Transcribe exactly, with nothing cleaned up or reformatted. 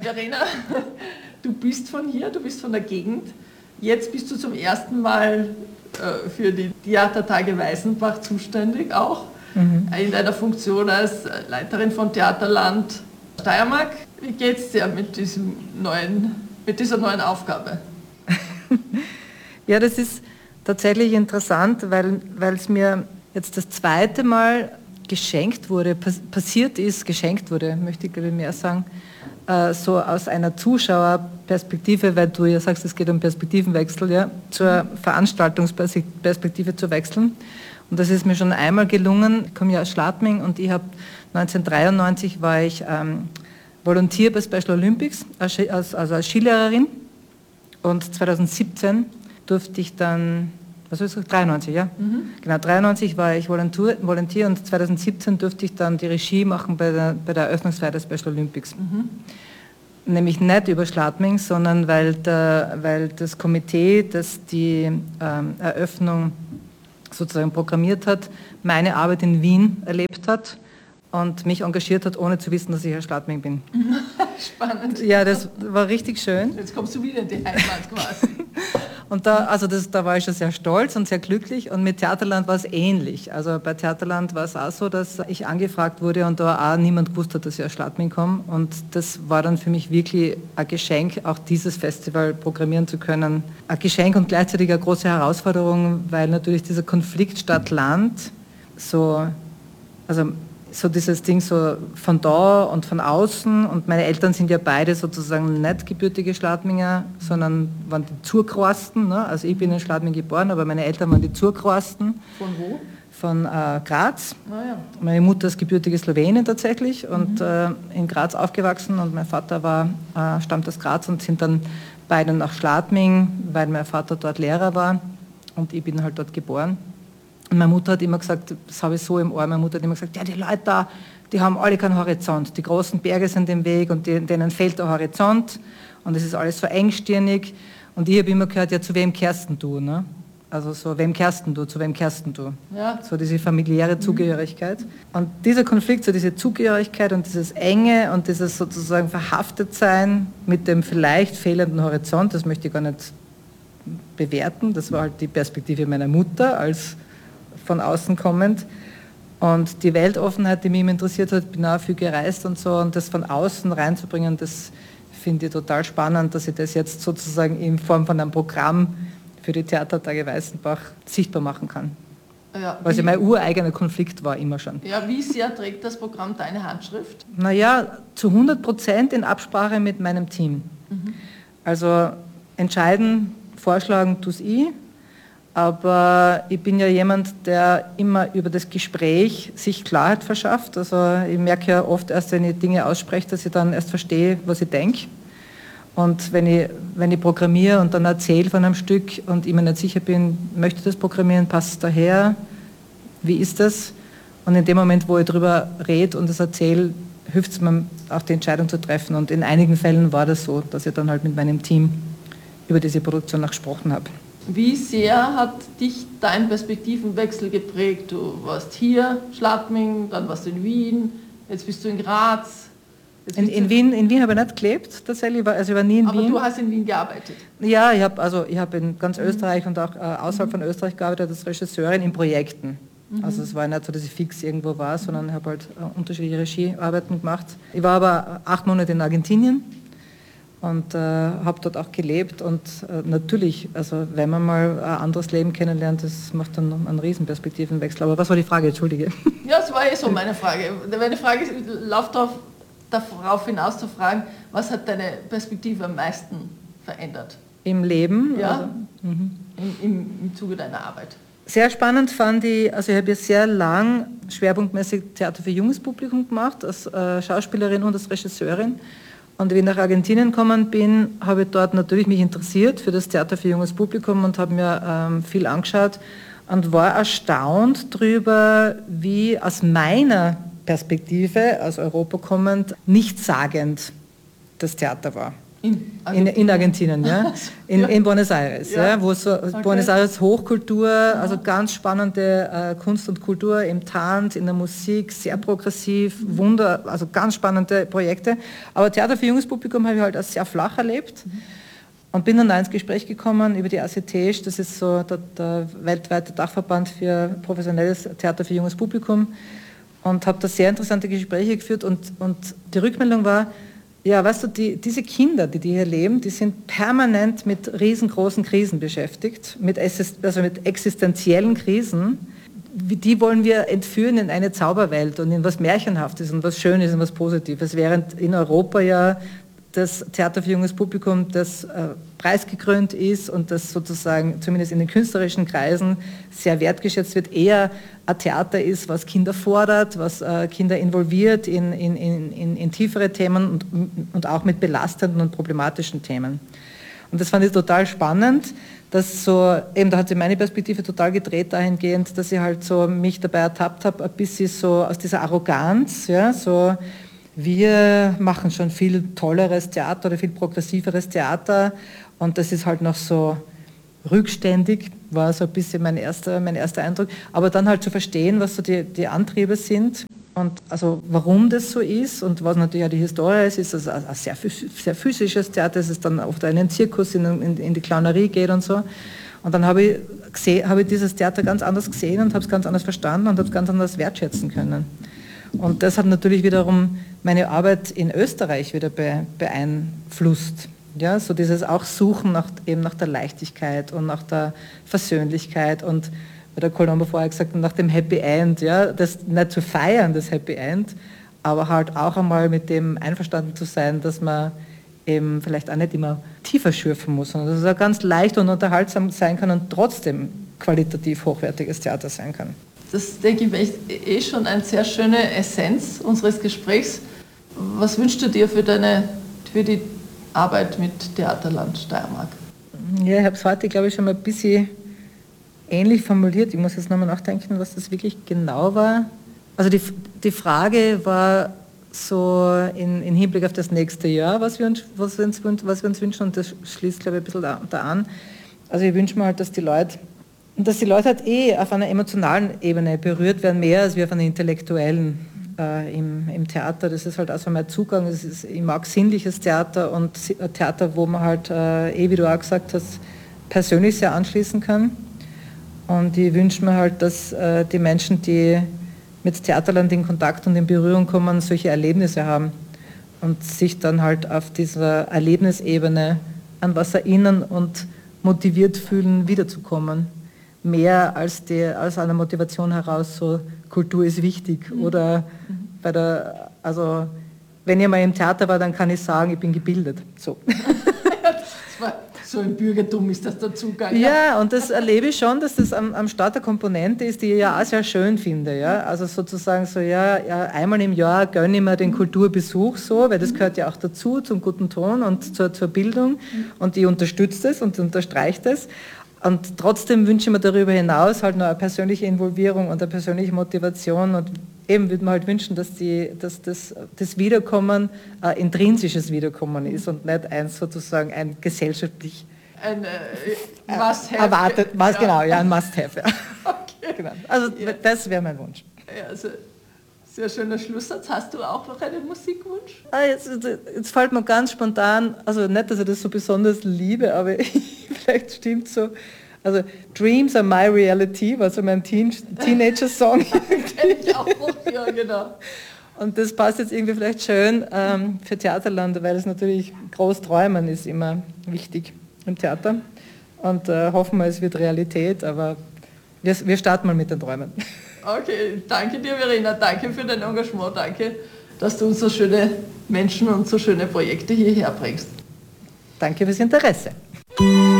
Verena, du bist von hier, du bist von der Gegend. Jetzt bist du zum ersten Mal äh, für die Theatertage Weißenbach zuständig auch, mhm. in deiner Funktion als Leiterin von Theaterland Steiermark. Wie geht es dir mit, diesem neuen, mit dieser neuen Aufgabe? Ja, das ist tatsächlich interessant, weil weil es mir jetzt das zweite Mal geschenkt wurde, pass- passiert ist, geschenkt wurde, möchte ich glaube ich mehr sagen, äh, so aus einer Zuschauerperspektive, weil du ja sagst, es geht um Perspektivenwechsel, ja, zur Veranstaltungsperspektive zu wechseln. Und das ist mir schon einmal gelungen. Ich komme ja aus Schladming und ich habe neunzehnhundertdreiundneunzig war ich ähm, Volontier bei Special Olympics, als, als, also als Skilehrerin. Und zweitausendsiebzehn durfte ich dann, was soll ich sagen, dreiundneunzig, ja? Mhm. Genau, dreiundneunzig war ich Volontier, Volontier und zweitausendsiebzehn durfte ich dann die Regie machen bei der, bei der Eröffnungsfeier der Special Olympics. Mhm. Nämlich nicht über Schladming, sondern weil, der, weil das Komitee, das die ähm, Eröffnung sozusagen programmiert hat, meine Arbeit in Wien erlebt hat und mich engagiert hat, ohne zu wissen, dass ich aus Schladming bin. Spannend. Ja, das war richtig schön. Jetzt kommst du wieder in die Heimat quasi. Und da, also das, da war ich schon sehr stolz und sehr glücklich und mit Theaterland war es ähnlich. Also bei Theaterland war es auch so, dass ich angefragt wurde und da auch niemand gewusst hat, dass ich aus Schladming komme. Und das war dann für mich wirklich ein Geschenk, auch dieses Festival programmieren zu können. Ein Geschenk und gleichzeitig eine große Herausforderung, weil natürlich dieser Konflikt Stadt-Land so, also so dieses Ding so von da und von außen und meine Eltern sind ja beide sozusagen nicht gebürtige Schladminger, sondern waren die Zurkroasten, ne? Also ich bin in Schladming geboren, aber meine Eltern waren die Zurkroasten. Von wo? Von äh, Graz. Ah, ja. Meine Mutter ist gebürtige Slowenin tatsächlich und mhm. äh, in Graz aufgewachsen und mein Vater war, äh, stammt aus Graz und sind dann beide nach Schladming, weil mein Vater dort Lehrer war und ich bin halt dort geboren. Und meine Mutter hat immer gesagt, das habe ich so im Ohr, meine Mutter hat immer gesagt, ja, die Leute da, die haben alle keinen Horizont. Die großen Berge sind im Weg und die, denen fehlt der Horizont und es ist alles so engstirnig. Und ich habe immer gehört, ja, zu wem kehrst du? Ne? Also so, wem kehrst du, zu wem kehrst du? Ja. So diese familiäre Zugehörigkeit. Mhm. Und dieser Konflikt, so diese Zugehörigkeit und dieses Enge und dieses sozusagen Verhaftetsein mit dem vielleicht fehlenden Horizont, das möchte ich gar nicht bewerten. Das war halt die Perspektive meiner Mutter als von außen kommend und die Weltoffenheit, die mich interessiert hat, bin auch viel gereist und so und das von außen reinzubringen, das finde ich total spannend, dass ich das jetzt sozusagen in Form von einem Programm für die Theatertage Weißenbach sichtbar machen kann. Ja, was ja mein ureigener Konflikt war immer schon. Ja, wie sehr trägt das Programm deine Handschrift? Naja, zu hundert Prozent in Absprache mit meinem Team. Mhm. Also entscheiden, vorschlagen tue ich. Aber ich bin ja jemand, der immer über das Gespräch sich Klarheit verschafft. Also ich merke ja oft erst, wenn ich Dinge ausspreche, dass ich dann erst verstehe, was ich denke. Und wenn ich, wenn ich programmiere und dann erzähle von einem Stück und ich mir nicht sicher bin, möchte ich das programmieren, passt es daher, wie ist das? Und in dem Moment, wo ich darüber rede und das erzähle, hilft es mir auch die Entscheidung zu treffen. Und in einigen Fällen war das so, dass ich dann halt mit meinem Team über diese Produktion auch gesprochen habe. Wie sehr hat dich dein Perspektivenwechsel geprägt? Du warst hier, Schladming, dann warst du in Wien, jetzt bist du in Graz. In, in, Wien, in Wien habe ich nicht gelebt, tatsächlich, also ich war nie in Aber Wien. Aber du hast in Wien gearbeitet? Ja, ich habe also, ich hab in ganz Österreich und auch äh, außerhalb von Österreich gearbeitet als Regisseurin in Projekten. Mhm. Also es war nicht so, dass ich fix irgendwo war, sondern ich habe halt äh, unterschiedliche Regiearbeiten gemacht. Ich war aber acht Monate in Argentinien. Und äh, habe dort auch gelebt und äh, natürlich, also wenn man mal ein anderes Leben kennenlernt, das macht dann einen riesen Perspektivenwechsel. Aber was war die Frage, Entschuldige? Ja, das war eh so meine Frage. Meine Frage läuft darauf, darauf hinaus zu fragen, was hat deine Perspektive am meisten verändert? Im Leben? Ja, also, mhm. Im, im, im Zuge deiner Arbeit. Sehr spannend fand ich, also ich habe ja sehr lang schwerpunktmäßig Theater für junges Publikum gemacht, als äh, Schauspielerin und als Regisseurin. Und wie ich nach Argentinien gekommen bin, habe ich dort natürlich mich interessiert für das Theater für junges Publikum und habe mir ähm, viel angeschaut und war erstaunt darüber, wie aus meiner Perspektive, aus Europa kommend, nichtssagend das Theater war. In In, in Argentinien, ja. In, ja. in Buenos Aires, ja. Ja, wo so Okay. Buenos Aires Hochkultur, also ganz spannende äh, Kunst und Kultur im Tanz, in der Musik, sehr progressiv, mhm. Wunder, also ganz spannende Projekte. Aber Theater für junges Publikum habe ich halt als sehr flach erlebt. Mhm. Und bin dann da ins Gespräch gekommen über die A C T, das ist so der, der weltweite Dachverband für professionelles Theater für junges Publikum, und habe da sehr interessante Gespräche geführt, und, und die Rückmeldung war, ja, weißt du, die, diese Kinder, die, die hier leben, die sind permanent mit riesengroßen Krisen beschäftigt, mit, also mit existenziellen Krisen. Die wollen wir entführen in eine Zauberwelt und in was Märchenhaftes und was Schönes und was Positives, während in Europa ja das Theater für junges Publikum, das äh, preisgekrönt ist und das sozusagen zumindest in den künstlerischen Kreisen sehr wertgeschätzt wird, eher ein Theater ist, was Kinder fordert, was äh, Kinder involviert in, in, in, in tiefere Themen und, und auch mit belastenden und problematischen Themen. Und das fand ich total spannend, dass so, eben da hat sich meine Perspektive total gedreht dahingehend, dass ich halt so mich dabei ertappt habe, ein bisschen so aus dieser Arroganz, ja, so wir machen schon viel tolleres Theater oder viel progressiveres Theater, und das ist halt noch so rückständig, war so ein bisschen mein erster, mein erster Eindruck. Aber dann halt zu verstehen, was so die, die Antriebe sind und also warum das so ist und was natürlich auch die Historie ist, ist das ein sehr, sehr physisches Theater, es ist dann oft einen Zirkus in, in, in die Clownerie geht und so. Und dann habe ich, gesehen, habe ich dieses Theater ganz anders gesehen und habe es ganz anders verstanden und habe es ganz anders wertschätzen können. Und das hat natürlich wiederum meine Arbeit in Österreich wieder beeinflusst. Ja, so dieses auch Suchen nach, eben nach der Leichtigkeit und nach der Versöhnlichkeit und, wie der Colombo vorher gesagt hat, nach dem Happy End. Ja, das nicht zu feiern, das Happy End, aber halt auch einmal mit dem einverstanden zu sein, dass man eben vielleicht auch nicht immer tiefer schürfen muss, sondern dass es auch ganz leicht und unterhaltsam sein kann und trotzdem qualitativ hochwertiges Theater sein kann. Das, denke ich, ist eh schon eine sehr schöne Essenz unseres Gesprächs. Was wünschst du dir für, deine, für die Arbeit mit Theaterland Steiermark? Ja, ich habe es heute, glaube ich, schon mal ein bisschen ähnlich formuliert. Ich muss jetzt nochmal nachdenken, was das wirklich genau war. Also die, die Frage war so in, in Hinblick auf das nächste Jahr, was wir uns, was wir uns, was wir uns wünschen, und das schließt, glaube ich, ein bisschen da, da an. Also ich wünsche mir halt, dass die Leute Und dass die Leute halt eh auf einer emotionalen Ebene berührt werden, mehr als wir auf einer intellektuellen äh, im, im Theater. Das ist halt also mein Zugang. Das ist, ich mag sinnliches Theater und Theater, wo man halt, äh, eh wie du auch gesagt hast, persönlich sehr anschließen kann. Und ich wünsche mir halt, dass äh, die Menschen, die mit Theaterland in Kontakt und in Berührung kommen, solche Erlebnisse haben und sich dann halt auf dieser Erlebnisebene an was erinnern und motiviert fühlen, wiederzukommen. Mehr als, die, als eine Motivation heraus, so Kultur ist wichtig. Mhm. Oder bei der, also wenn ihr mal im Theater war, dann kann ich sagen, ich bin gebildet. So. Das war so im Bürgertum ist das der Zugang. Ja, und das erlebe ich schon, dass das am, am Start der Komponente ist, die ich ja auch sehr schön finde. Ja? Also sozusagen so, ja, ja, einmal im Jahr gönne ich mir den Kulturbesuch so, weil das gehört ja auch dazu, zum guten Ton und zur, zur Bildung. Und die unterstützt es und unterstreicht es. Und trotzdem wünsche ich mir darüber hinaus halt noch eine persönliche Involvierung und eine persönliche Motivation, und eben würde man halt wünschen, dass, die, dass das, das Wiederkommen ein intrinsisches Wiederkommen ist und nicht ein sozusagen ein gesellschaftlich ein äh, Must-Have. Erwartet, was, ja. Genau, ja, ein Must-Have. Ja. Okay. Genau. Also ja. Das wäre mein Wunsch. Ja, also sehr schöner Schlusssatz. Hast du auch noch einen Musikwunsch? Ah, jetzt, jetzt fällt mir ganz spontan, also nicht, dass ich das so besonders liebe, aber vielleicht stimmt so. Also Dreams are my reality, war so mein Teen, Teenager-Song. Kenn ich auch noch, ja genau. Und das passt jetzt irgendwie vielleicht schön ähm, für Theaterland, weil es natürlich groß träumen ist immer wichtig im Theater. Und äh, hoffen wir, es wird Realität, aber wir, wir starten mal mit den Träumen. Okay, danke dir, Verena, danke für dein Engagement, danke, dass du uns so schöne Menschen und so schöne Projekte hierher bringst. Danke fürs Interesse.